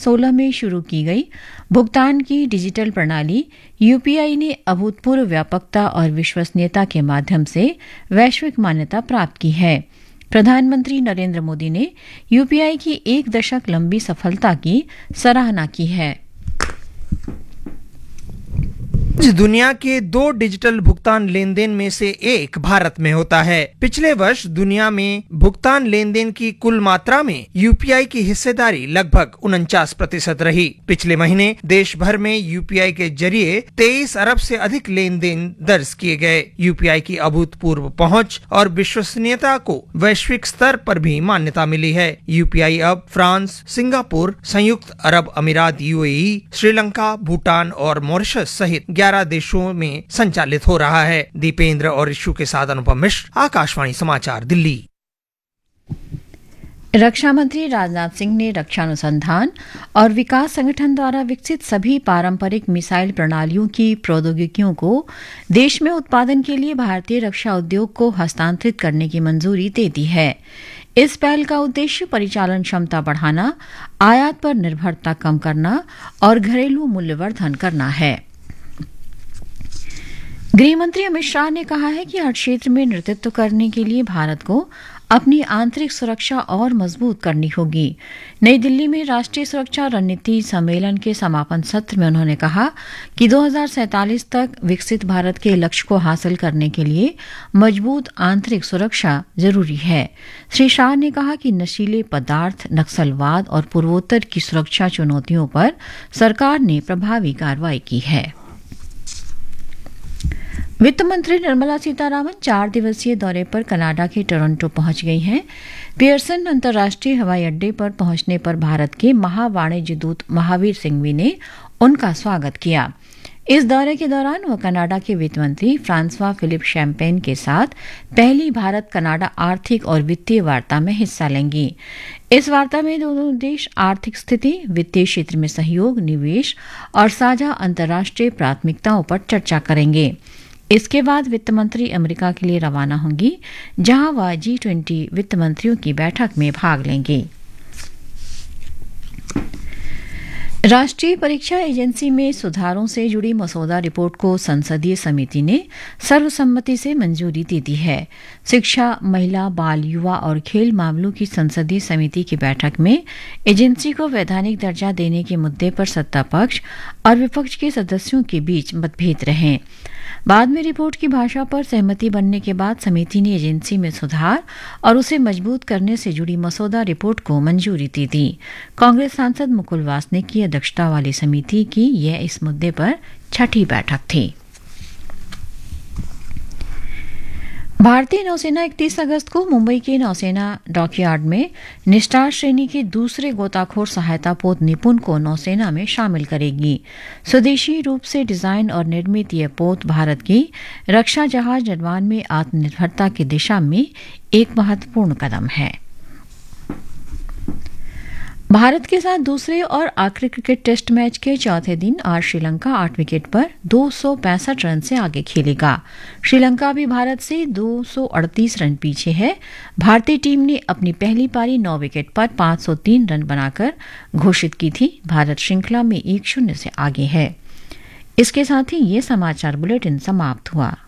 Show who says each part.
Speaker 1: 2016 में शुरू की गई भुगतान की डिजिटल प्रणाली यूपीआई ने अभूतपूर्व व्यापकता और विश्वसनीयता के माध्यम से वैश्विक मान्यता प्राप्त की है। प्रधानमंत्री नरेंद्र मोदी ने यूपीआई की 1 दशक लंबी सफलता की सराहना की है।
Speaker 2: दुनिया के 2 डिजिटल भुगतान लेन देन में से एक भारत में होता है। पिछले वर्ष दुनिया में भुगतान लेन देन की कुल मात्रा में यूपीआई की हिस्सेदारी लगभग 49% रही। पिछले महीने देश भर में यूपीआई के जरिए 23 अरब से अधिक लेन देन दर्ज किए गए। यूपीआई की अभूतपूर्व पहुंच और विश्वसनीयता को वैश्विक स्तर पर भी मान्यता मिली है। यूपीआई अब फ्रांस, सिंगापुर, संयुक्त अरब अमीरात यूएई, श्रीलंका, भूटान और मॉरिशस सहित 11 देशों में संचालित हो रहा है। दीपेंद्र और इशू के साथ अनुपम मिश्र, आकाशवाणी समाचार, दिल्ली।
Speaker 1: रक्षा मंत्री राजनाथ सिंह ने रक्षा अनुसंधान और विकास संगठन द्वारा विकसित सभी पारंपरिक मिसाइल प्रणालियों की प्रौद्योगिकियों को देश में उत्पादन के लिए भारतीय रक्षा उद्योग को हस्तांतरित करने की मंजूरी दे दी है। इस पहल का उद्देश्य परिचालन क्षमता बढ़ाना, आयात पर निर्भरता कम करना और घरेलू मूल्यवर्धन करना है। गृहमंत्री अमित शाह ने कहा है कि हर क्षेत्र में नेतृत्व करने के लिए भारत को अपनी आंतरिक सुरक्षा और मजबूत करनी होगी। नई दिल्ली में राष्ट्रीय सुरक्षा रणनीति सम्मेलन के समापन सत्र में उन्होंने कहा कि 2047 तक विकसित भारत के लक्ष्य को हासिल करने के लिए मजबूत आंतरिक सुरक्षा जरूरी है। श्री शाह ने कहा कि नशीले पदार्थ, नक्सलवाद और पूर्वोत्तर की सुरक्षा चुनौतियों पर सरकार ने प्रभावी कार्रवाई की है। वित्त मंत्री निर्मला सीतारामन 4 दिवसीय दौरे पर कनाडा के टोरंटो पहुंच गई हैं। पियर्सन अंतर्राष्ट्रीय हवाई अड्डे पर पहुंचने पर भारत के महावाणिज्य दूत महावीर सिंघवी ने उनका स्वागत किया। इस दौरे के दौरान वह कनाडा के वित्त मंत्री फ्रांसवा फिलिप शैम्पेन के साथ पहली भारत कनाडा आर्थिक और वित्तीय वार्ता में हिस्सा लेंगी। इस वार्ता में दोनों देश आर्थिक स्थिति, वित्तीय क्षेत्र में सहयोग, निवेश और साझा अंतर्राष्ट्रीय प्राथमिकताओं पर चर्चा करेंगे। इसके बाद वित्त मंत्री अमेरिका के लिए रवाना होंगी, जहां वह G20 वित्त मंत्रियों की बैठक में भाग लेंगी। राष्ट्रीय परीक्षा एजेंसी में सुधारों से जुड़ी मसौदा रिपोर्ट को संसदीय समिति ने सर्वसम्मति से मंजूरी दे दी है। शिक्षा, महिला, बाल, युवा और खेल मामलों की संसदीय समिति की बैठक में एजेंसी को वैधानिक दर्जा देने के मुद्दे पर सत्ता पक्ष और विपक्ष के सदस्यों के बीच मतभेद रहे। बाद में रिपोर्ट की भाषा पर सहमति बनने के बाद समिति ने एजेंसी में सुधार और उसे मजबूत करने से जुड़ी मसौदा रिपोर्ट को मंजूरी दे दी। कांग्रेस सांसद मुकुल वासनिक की अध्यक्षता वाली समिति की यह इस मुद्दे पर 6ठी बैठक थी। भारतीय नौसेना 31 अगस्त को मुंबई के नौसेना डॉकयार्ड में निस्टार श्रेणी के दूसरे गोताखोर सहायता पोत निपुण को नौसेना में शामिल करेगी। स्वदेशी रूप से डिजाइन और निर्मित यह पोत भारत की रक्षा जहाज निर्माण में आत्मनिर्भरता की दिशा में एक महत्वपूर्ण कदम है। भारत के साथ दूसरे और आखिरी क्रिकेट टेस्ट मैच के चौथे दिन आज श्रीलंका 8 विकेट पर 265 रन से आगे खेलेगा। श्रीलंका भी भारत से 238 रन पीछे है। भारतीय टीम ने अपनी पहली पारी 9 विकेट पर 503 रन बनाकर घोषित की थी। भारत श्रृंखला में 1-0 से आगे है। इसके साथ ही ये समाचार बुलेटिन समाप्त हुआ।